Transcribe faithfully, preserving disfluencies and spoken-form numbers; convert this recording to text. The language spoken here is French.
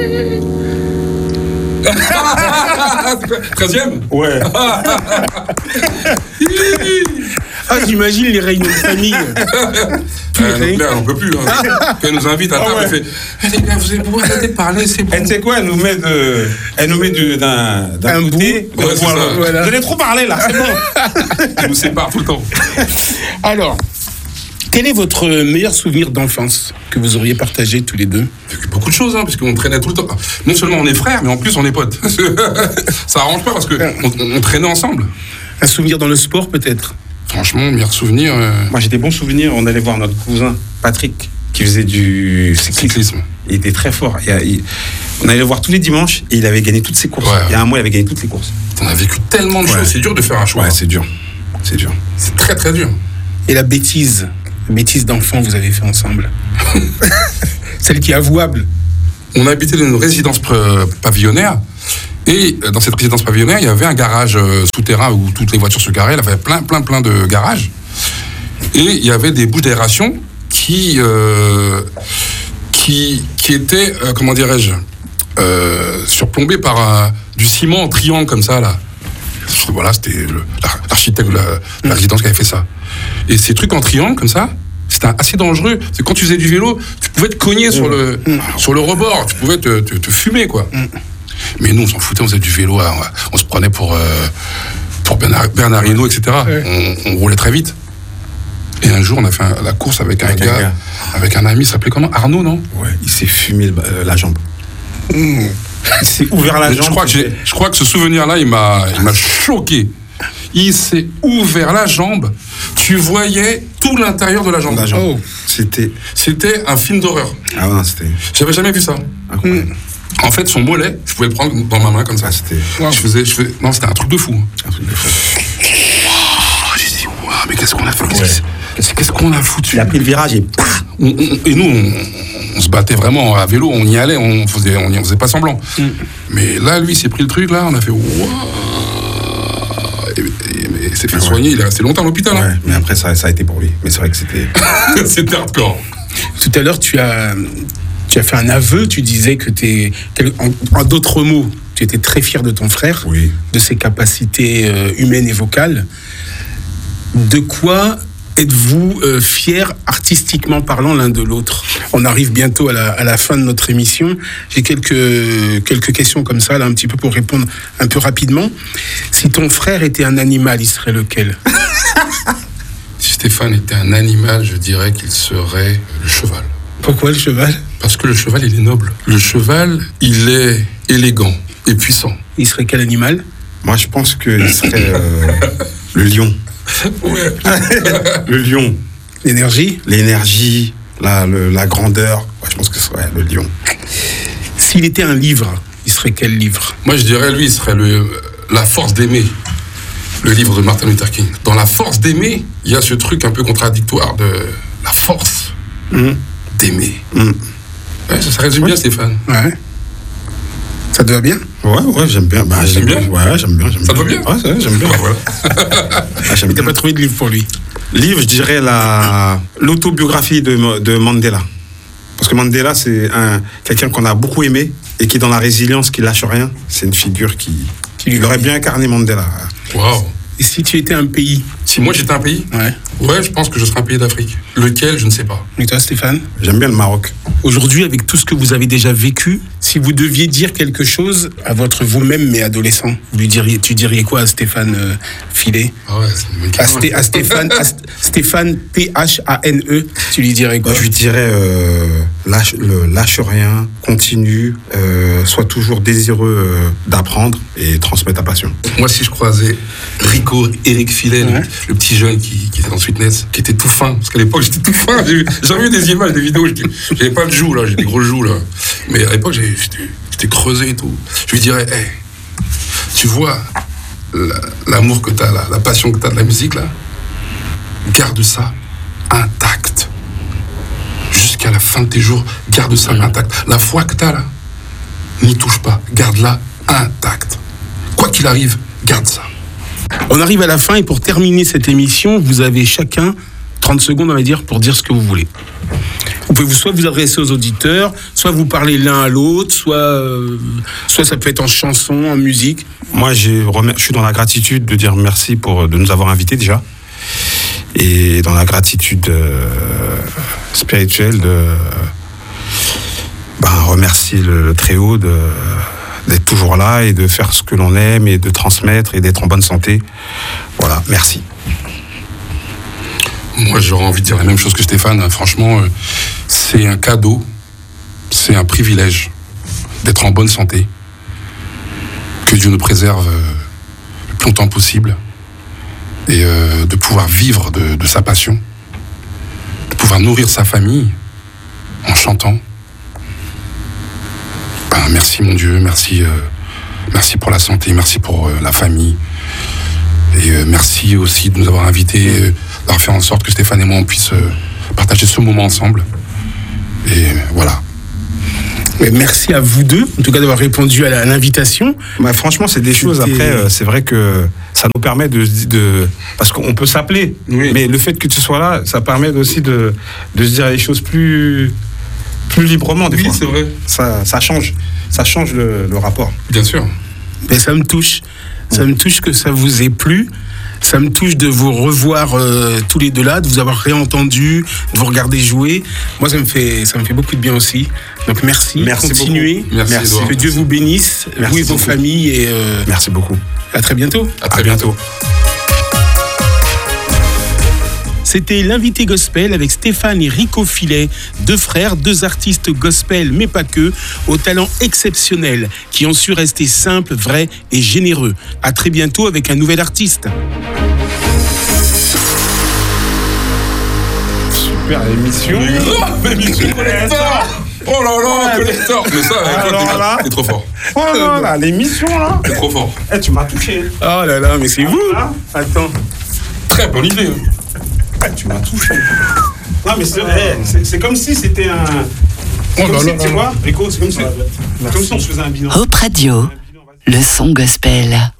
treizième. Ouais. Ah, j'imagine les réunions de famille. Euh, donc là, on peut plus. Hein. Quand elle nous invite à table, Ah ouais. elle fait eh, les gars, vous allez pouvoir arrêter de parler, c'est bon. Elle, tu sais quoi, elle nous met de, elle nous met de, d'un, d'un Un côté. bout. Ouais, c'est voilà. ça. Voilà. Vous allez trop parler là, c'est bon. Elle nous sépare tout le temps. Alors, quel est votre meilleur souvenir d'enfance que vous auriez partagé tous les deux? Beaucoup de choses, hein, parce qu'on traînait tout le temps. Non seulement on est frères, mais en plus on est potes. Ça arrange pas parce qu'on on, on traînait ensemble. Un souvenir dans le sport, peut-être? Franchement, meilleur souvenir, euh, Moi j'ai des bons souvenirs. On allait voir notre cousin Patrick qui faisait du cyclisme. cyclisme. Il était très fort. Il, il, on allait le voir tous les dimanches et il avait gagné toutes ses courses. Ouais. Il y a un mois, il avait gagné toutes les courses. On a vécu tellement de Ouais. choses, c'est dur de faire un choix. Ouais, c'est dur. C'est dur. C'est très très dur. Et la bêtise, la bêtise d'enfant, vous avez fait ensemble? Celle qui est avouable. On habitait dans une résidence pr- pavillonnaire. Et dans cette résidence pavillonnaire, il y avait un garage euh, souterrain où toutes les voitures se garaient. Il y avait plein, plein, plein de garages. Et il y avait des bouches d'aération qui, euh, qui, qui étaient, euh, comment dirais-je, euh, surplombées par euh, du ciment en triangle comme ça, là. Voilà, c'était le- l'architecte de la, de la résidence qui avait fait ça. Et ces trucs en triangle comme ça, c'était assez dangereux. C'est quand tu faisais du vélo, tu pouvais te cogner sur le, sur le rebord, tu pouvais te, te, te fumer, quoi. Mais nous, on s'en foutait, on faisait du vélo, hein, on se prenait pour, euh, pour Bernard, Bernard Hinault, et cetera. Ouais. On, on roulait très vite. Et un jour, on a fait un- la course avec un Avec un gars, gars. avec un ami, il s'appelait comment? Arnaud, non? Ouais, il s'est fumé euh, la jambe. Il s'est ouvert la Mais jambe. je crois que j'ai- je crois que ce souvenir-là, il m'a, il m'a choqué. Il s'est ouvert la jambe. Tu voyais tout l'intérieur de la jambe. La jambe. Oh. C'était. C'était un film d'horreur. Ah non, c'était J'avais jamais vu ça. incroyable. En fait, son mollet, je pouvais le prendre dans ma main comme ça. Ah, c'était Wow. Je faisais, je faisais, non, c'était un truc de fou. un truc de fou. Oh, j'ai dit, waouh, mais qu'est-ce qu'on a fait? Qu'est-ce, qu'est-ce- qu'est-ce qu'on a foutu? Il a pris le virage et paf. On- on- et nous, on, on se battait vraiment à vélo, on y allait, on faisait, on y- on faisait pas semblant. Mais là, lui, il s'est pris le truc, là, on a fait waouh. Et, et- mais il s'est fait Ah ouais. soigner, il est resté longtemps à l'hôpital. Ouais, Hein. mais après, ça, ça a été pour lui. Mais c'est vrai que c'était. C'était hardcore. Tout à l'heure, tu as, tu as fait un aveu, tu disais que tu en, en d'autres mots, tu étais très fier de ton frère, Oui. de ses capacités euh, humaines et vocales. De quoi êtes-vous euh, fiers, artistiquement parlant, l'un de l'autre? On arrive bientôt à la, à la fin de notre émission. J'ai quelques, quelques questions comme ça, là, un petit peu pour répondre un peu rapidement. Si ton frère était un animal, il serait lequel? Si Stéphane était un animal, je dirais qu'il serait le cheval. Pourquoi le cheval? Parce que le cheval, il est noble. Le cheval, il est élégant et puissant. Il serait quel animal? Moi, je pense qu'il serait euh, le lion. Ouais. Le lion. L'énergie? L'énergie, la, le- la grandeur. Ouais, je pense que ce serait le lion. S'il était un livre, il serait quel livre? Moi, je dirais, lui, il serait le, La force d'aimer, le livre de Martin Luther King. Dans La force d'aimer, il y a ce truc un peu contradictoire de la force Mmh. d'aimer. Mmh. Ouais, ça, ça résume bien, Stéphane. Ouais. Ça te va bien? Ouais, ouais, j'aime bien. Bah, J'aime bien. Ouais, j'aime bien. J'aime Ça te bien. va bien? Ouais, c'est vrai, j'aime bien. Bah, voilà. Ah, j'aime Mais t'as bien. pas trouvé de livre pour lui? Livre, je dirais la l'autobiographie de, de Mandela. Parce que Mandela, c'est un quelqu'un qu'on a beaucoup aimé et qui est dans la résilience, qui lâche rien. C'est une figure qui, Qui lui il aurait bien incarné Mandela. Waouh. Et si tu étais un pays? Si moi, j'étais un pays, Ouais. ouais, je pense que je serais un pays d'Afrique. Lequel, je ne sais pas. Et toi, Stéphane? J'aime bien le Maroc. Aujourd'hui, avec tout ce que vous avez déjà vécu, si vous deviez dire quelque chose à votre vous-même, mais adolescent, vous lui diriez, tu dirais quoi à Stéphane euh, Filet? Ah ouais, c'est une bonne À, question. Sté- à Stéphane, à St- Stéphane T H A N E, tu lui dirais quoi? Moi, je lui dirais euh, lâche, le, lâche rien, continue, euh, sois toujours désireux euh, d'apprendre et transmets ta passion. Moi, si je croisais Rico, Eric Filet, le- Ouais. le, petit jeune qui, qui était dans le fitness, qui était tout fin, parce qu'à l'époque, j'étais tout fin. J'ai j'ai vu des images, des vidéos, j'étais- j'avais pas de joues, là, j'ai des grosses joues, là. Mais à l'époque, j'avais- j'étais j'étais creusé et tout. Je lui dirais, hey, tu vois la- l'amour que t'as, la, la passion que t'as de la musique, là, garde ça intact. Jusqu'à la fin de tes jours, garde ça intact. La foi que t'as, là, n'y touche pas, garde-la intacte. Quoi qu'il arrive, garde ça. On arrive à la fin et pour terminer cette émission, vous avez chacun trente secondes, on va dire, pour dire ce que vous voulez. Vous pouvez soit vous adresser aux auditeurs, soit vous parler l'un à l'autre, soit, euh, soit ça peut être en chanson, en musique. Moi, j'ai remer- je suis dans la gratitude de dire merci pour, de nous avoir invités déjà. Et dans la gratitude euh, spirituelle de ben, remercier le, le Très-Haut de, d'être toujours là et de faire ce que l'on aime et de transmettre et d'être en bonne santé. Voilà, merci. Moi, j'aurais envie de dire la même chose que Stéphane. Franchement, euh, c'est un cadeau, c'est un privilège d'être en bonne santé. Que Dieu nous préserve euh, le plus longtemps possible et euh, de pouvoir vivre de, de sa passion, de pouvoir nourrir sa famille en chantant. Ben, merci mon Dieu, merci, euh, merci pour la santé, merci pour euh, la famille. Et euh, merci aussi de nous avoir invités, euh, d'avoir fait en sorte que Stéphane et moi on puisse euh, partager ce moment ensemble. Et euh, voilà. Mais merci à vous deux, en tout cas d'avoir répondu à, la, à l'invitation. Bah, franchement, c'est des choses, C'était- après, euh, c'est vrai que ça nous permet de... de parce qu'on peut s'appeler, Oui. mais le fait que tu sois là, ça permet aussi de, de se dire les choses plus, plus librement, des Oui, fois. c'est vrai. Ça, ça change, ça change le, le rapport. Bien sûr. Mais ça me touche. Ça me touche que ça vous ait plu. Ça me touche de vous revoir euh, tous les deux là, de vous avoir réentendu, de vous regarder jouer. Moi, ça me fait, ça me fait beaucoup de bien aussi. Donc merci. Merci Continuez. beaucoup. Merci, Merci. Edouard. Que Dieu vous bénisse, Merci vous et vos beaucoup. familles, et euh, Merci beaucoup. à très bientôt. À très bientôt. C'était l'invité gospel avec Stéphane et Rico Filet, deux frères, deux artistes gospel, mais pas que, aux talents exceptionnels, qui ont su rester simples, vrais et généreux. À très bientôt avec un nouvel artiste. Super émission. Émission collector. Oh là là, collector. Mais ça, Alors toi, t'es- là. t'es trop fort. Oh là là, l'émission là. T'es trop fort. Eh, tu m'as touché. Oh là là, mais c'est vous. Ah, Attends. Très bonne idée. hein. eh, tu m'as touché. Non, mais c'est, eh, c'est, c'est comme si c'était un. C'est Oh comme là si, là tu sais là. quoi, Rico, c'est comme si, c'est comme si on se faisait un bilan. Hope Radio, le son gospel.